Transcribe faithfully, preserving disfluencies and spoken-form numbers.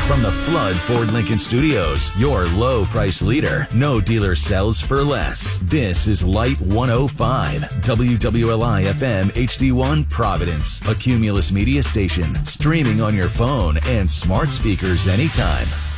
From the Flood Ford Lincoln Studios, your low price leader. No dealer sells for less. This is Light one oh five, W W L I F M H D one Providence, a Cumulus media station, streaming on your phone and smart speakers anytime.